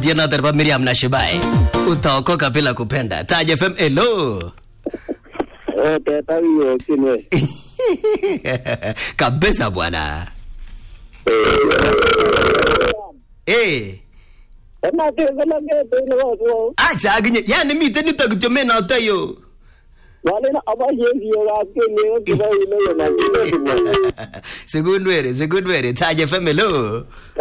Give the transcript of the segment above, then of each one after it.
tena terpa Miriam Nashibai. Utaokoka bila kupenda. Taja FM hello. Teta hiyo kine. Kabisa bwana. Ana tena ngete lo. Acha aginye. Yani mite nito kitome na utayo. Wale na abaye yo akene kiba ile na kile. Segundwere. Taja FM hello.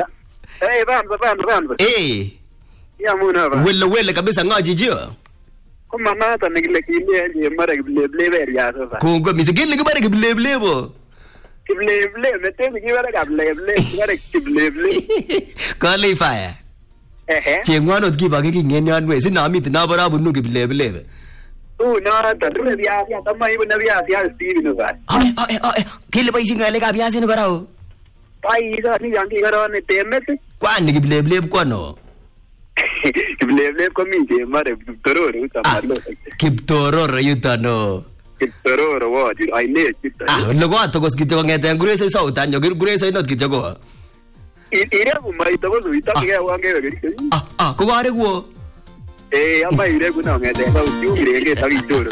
Bam. Ya muna ba. Wele kabisa ngaji jio. Kuma mata nigile kile mara kible ya sasa. Kungo misigile kibare kible bo. Kible mete kibare kible. Qualifier. Chengwano kibage kingen yanwe sinamit na barabu nu kible. Na tadre biya tama ibu na biya Steve no ba. Kile ba isingale ka biya sino barao. Pai isa ni yangi garo ne temete. Kwani kible kwano. Kible ko mi mare tororo utamalo. Kiptororo yutano. Kiptororo wo ai ne kita. Logo atogos kityo ngete ngurese sauta nyo ngurese not kityo go. Ire kumai to go itake wange gari. Ko gare go. Ama ire kuna ngete ba usiure ngete takitoro.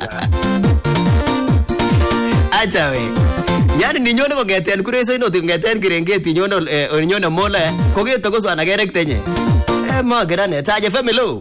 Acha we. Yani ninyone ko ngeten ngurese not ngeten kirengeti nyono nyono mole. Ko geto go sana gerektenye. Ma gerane Taja FM hello.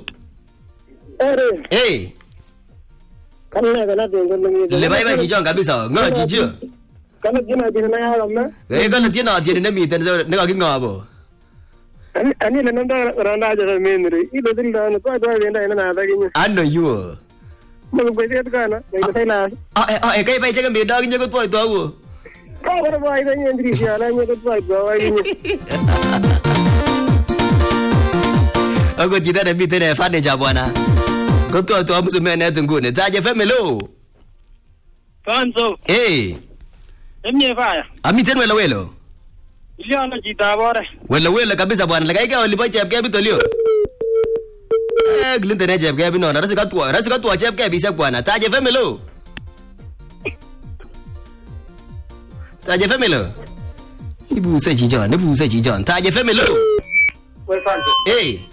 Kana tengo le bai jijon kabisa ngo jijo. Kana jina ya ramna. Kana jina ne mi tan ne ka kinga bo. Ani le nanda randa jara menre. Ido dinda no ko da wenda ina na da ginya. Ano you. Mo ko se kana, ngai sai na. Kai bai jaga me da ginya ko to wo. Ka bar bai da nyendri sia na nyo ko to wa ginya. Ako jida na mite ne fane jabwana. Goto to amusu mene tungune. Taja FM hello. Fanzo. Emye faya. Amite welo. Ilio na jita bore. Welo kabisa bwana. Lakaika ulipo chepke bitolio. Glinte ne chepke bino na rasika tua chepke bisa bwana. Taja FM hello. Taja FM hello. Ibu se jijon. Taja FM hello. Well, Fanzo.